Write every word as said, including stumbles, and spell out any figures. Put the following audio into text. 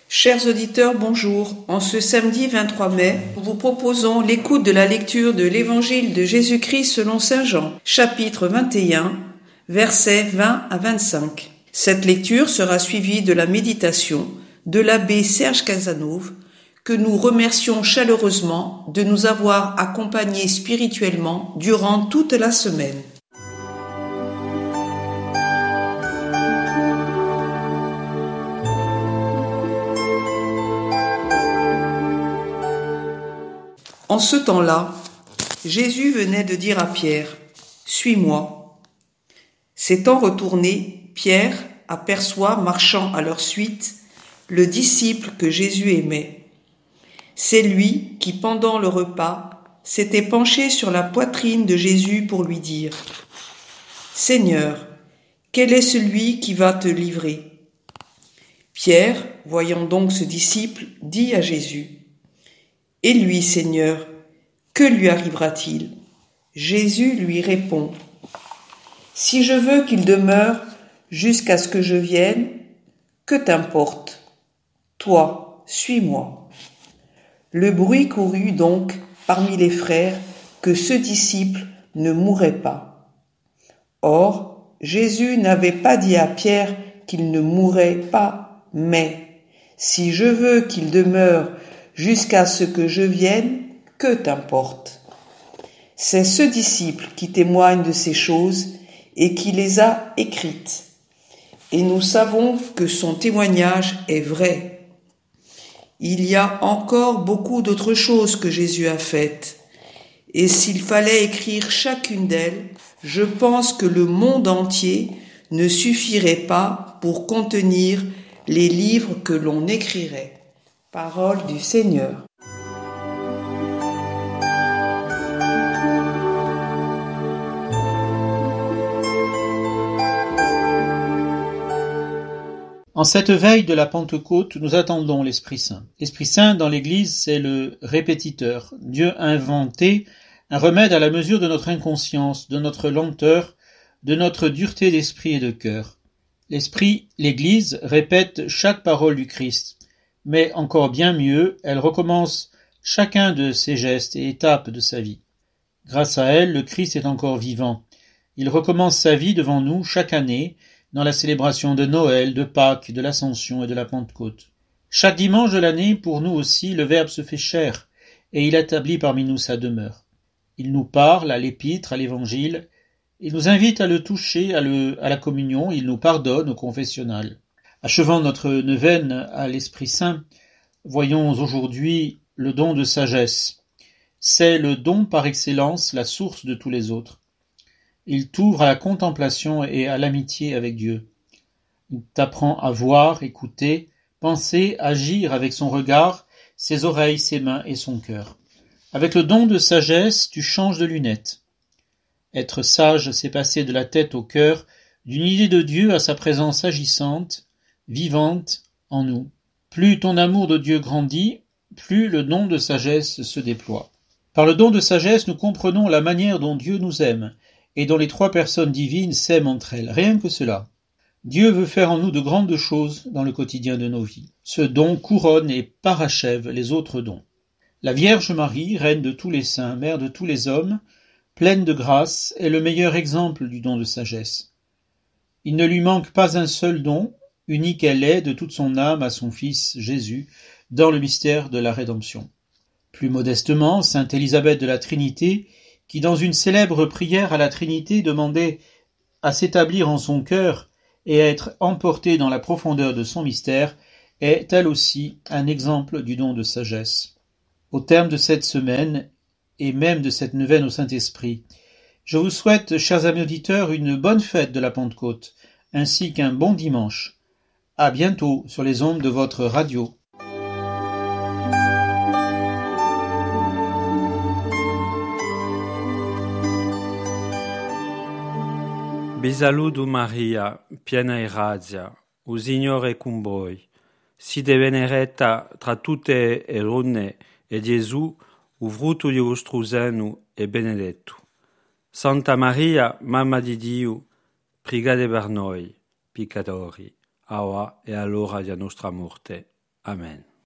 Chers auditeurs, bonjour. En ce samedi vingt-trois mai, nous vous proposons l'écoute de la lecture de l'Évangile de Jésus-Christ selon saint Jean, chapitre vingt et un, versets vingt à vingt-cinq. Cette lecture sera suivie de la méditation de l'abbé Serge Casanova, que nous remercions chaleureusement de nous avoir accompagnés spirituellement durant toute la semaine. En ce temps-là, Jésus venait de dire à Pierre, « Suis-moi ». S'étant retourné, Pierre aperçoit, marchant à leur suite, le disciple que Jésus aimait. C'est lui qui, pendant le repas, s'était penché sur la poitrine de Jésus pour lui dire, « Seigneur, quel est celui qui va te livrer ?» Pierre, voyant donc ce disciple, dit à Jésus, « Et lui, Seigneur, que lui arrivera-t-il » Jésus lui répond, « Si je veux qu'il demeure jusqu'à ce que je vienne, que t'importe ? Toi, suis-moi. » Le bruit courut donc parmi les frères que ce disciple ne mourrait pas. Or, Jésus n'avait pas dit à Pierre qu'il ne mourrait pas, mais « Si je veux qu'il demeure jusqu'à ce que je vienne, que t'importe ?» C'est ce disciple qui témoigne de ces choses et qui les a écrites. Et nous savons que son témoignage est vrai. Il y a encore beaucoup d'autres choses que Jésus a faites. Et s'il fallait écrire chacune d'elles, je pense que le monde entier ne suffirait pas pour contenir les livres que l'on écrirait. Parole du Seigneur. En cette veille de la Pentecôte, nous attendons l'Esprit Saint. L'Esprit Saint dans l'Église, c'est le répétiteur. Dieu a inventé un remède à la mesure de notre inconscience, de notre lenteur, de notre dureté d'esprit et de cœur. L'Esprit, l'Église, répète chaque parole du Christ. Mais encore bien mieux, elle recommence chacun de ses gestes et étapes de sa vie. Grâce à elle, le Christ est encore vivant. Il recommence sa vie devant nous chaque année, dans la célébration de Noël, de Pâques, de l'Ascension et de la Pentecôte. Chaque dimanche de l'année, pour nous aussi, le Verbe se fait chair, et il établit parmi nous sa demeure. Il nous parle à l'Épître, à l'Évangile, il nous invite à le toucher, à, le, à la communion, il nous pardonne au confessionnal. Achevant notre neuvaine à l'Esprit Saint, voyons aujourd'hui le don de sagesse. C'est le don par excellence, la source de tous les autres. Il t'ouvre à la contemplation et à l'amitié avec Dieu. Il t'apprend à voir, écouter, penser, agir avec son regard, ses oreilles, ses mains et son cœur. Avec le don de sagesse, tu changes de lunettes. Être sage, c'est passer de la tête au cœur, d'une idée de Dieu à sa présence agissante, vivante en nous. Plus ton amour de Dieu grandit, plus le don de sagesse se déploie. Par le don de sagesse, nous comprenons la manière dont Dieu nous aime, et dont les trois personnes divines s'aiment entre elles. Rien que cela. Dieu veut faire en nous de grandes choses dans le quotidien de nos vies. Ce don couronne et parachève les autres dons. La Vierge Marie, reine de tous les saints, mère de tous les hommes, pleine de grâce, est le meilleur exemple du don de sagesse. Il ne lui manque pas un seul don, unique elle est de toute son âme à son Fils Jésus, dans le mystère de la rédemption. Plus modestement, sainte Élisabeth de la Trinité, qui dans une célèbre prière à la Trinité demandait à s'établir en son cœur et à être emportée dans la profondeur de son mystère, est elle aussi un exemple du don de sagesse. Au terme de cette semaine, et même de cette neuvaine au Saint-Esprit, je vous souhaite, chers amis auditeurs, une bonne fête de la Pentecôte, ainsi qu'un bon dimanche. À bientôt sur les ondes de votre radio. Vi saluto Maria, piena di grazia, il Signore è con voi. Siete benedetta tra tutte le donne e Gesù, il frutto di vostro seno, è benedetto. Santa Maria, Mamma di Dio, pregate per noi, peccatori, ora e all'ora della nostra morte. Amen.